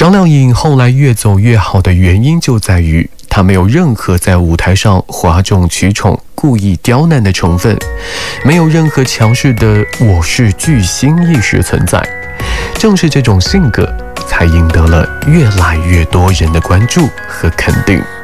张靓颖后来越走越好的原因就在于她没有任何在舞台上哗众取宠、故意刁难的成分，没有任何强势的我是巨星意识存在。正是这种性格才赢得了越来越多人的关注和肯定。